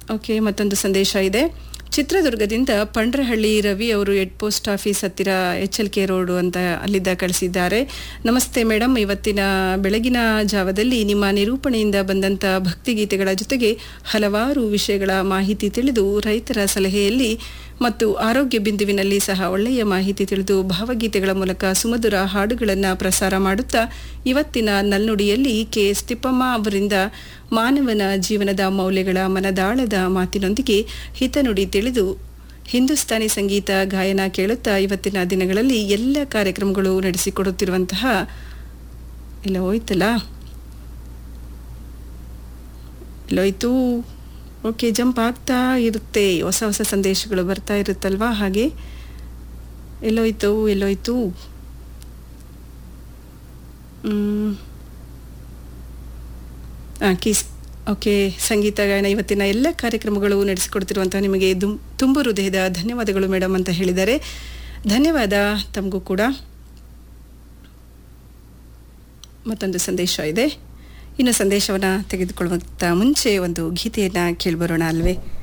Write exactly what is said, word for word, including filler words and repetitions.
Okay, ಮತ್ತೊಂದು ಸಂದೇಶ ಇದೆ. ಚಿತ್ರದುರ್ಗದಿಂದ ಪಂಡ್ರಹಳ್ಳಿ ರವಿ ಅವರು ಹೆಡ್ ಪೋಸ್ಟ್ ಆಫೀಸ್ ಹತ್ತಿರ ಎಚ್ ಎಲ್ ಕೆ ರೋಡ್ ಅಂತ ಅಲ್ಲಿದ್ದ ಕಳಿಸಿದ್ದಾರೆ. ನಮಸ್ತೆ ಮೇಡಮ್, ಇವತ್ತಿನ ಬೆಳಗಿನ ಜಾವದಲ್ಲಿ ನಿಮ್ಮ ನಿರೂಪಣೆಯಿಂದ ಬಂದಂಥ ಭಕ್ತಿಗೀತೆಗಳ ಜೊತೆಗೆ ಹಲವಾರು ವಿಷಯಗಳ ಮಾಹಿತಿ ತಿಳಿದು ರೈತರ ಸಲಹೆಯಲ್ಲಿ ಮತ್ತು ಆರೋಗ್ಯ ಬಿಂದುವಿನಲ್ಲಿ ಸಹ ಒಳ್ಳೆಯ ಮಾಹಿತಿ ತಿಳಿದು ಭಾವಗೀತೆಗಳ ಮೂಲಕ ಸುಮಧುರ ಹಾಡುಗಳನ್ನು ಪ್ರಸಾರ ಮಾಡುತ್ತಾ ಇವತ್ತಿನ ನಲ್ನುಡಿಯಲ್ಲಿ ಕೆ ಎಸ್ ತಿಪ್ಪಮ್ಮ ಅವರಿಂದ ಮಾನವನ ಜೀವನದ ಮೌಲ್ಯಗಳ ಮನದಾಳದ ಮಾತಿನೊಂದಿಗೆ ಹಿತನುಡಿ ತಿಳಿದು ಹಿಂದೂಸ್ತಾನಿ ಸಂಗೀತ ಗಾಯನ ಕೇಳುತ್ತಾ ಇವತ್ತಿನ ದಿನಗಳಲ್ಲಿ ಎಲ್ಲ ಕಾರ್ಯಕ್ರಮಗಳು ನಡೆಸಿಕೊಡುತ್ತಿರುವಂತಹ ಎಲ್ಲ ಹೋಯ್ತಲ್ಲ ಎಲ್ಲೋಯ್ತು ಓಕೆ, ಜಂಪ್ ಆಗ್ತಾ ಇರುತ್ತೆ, ಹೊಸ ಹೊಸ ಸಂದೇಶಗಳು ಬರ್ತಾ ಇರುತ್ತಲ್ವಾ, ಹಾಗೆ ಎಲ್ಲೋಯ್ತು ಎಲ್ಲೋಯ್ತು ಕಿಸ್ ಓಕೆ. ಸಂಗೀತ ಗಾಯನ ಇವತ್ತಿನ ಎಲ್ಲ ಕಾರ್ಯಕ್ರಮಗಳು ನಡೆಸಿಕೊಡ್ತಿರುವಂಥ ನಿಮಗೆ ದುಂ ತುಂಬ ಹೃದಯದ ಧನ್ಯವಾದಗಳು ಮೇಡಮ್ ಅಂತ ಹೇಳಿದ್ದಾರೆ. ಧನ್ಯವಾದ ತಮಗೂ ಕೂಡ. ಮತ್ತೊಂದು ಸಂದೇಶ ಇದೆ. ಇನ್ನು ಸಂದೇಶವನ್ನು ತೆಗೆದುಕೊಳ್ಳುವಂಥ ಮುಂಚೆ ಒಂದು ಗೀತೆಯನ್ನು ಕೇಳಿಬರೋಣ ಅಲ್ವೇ.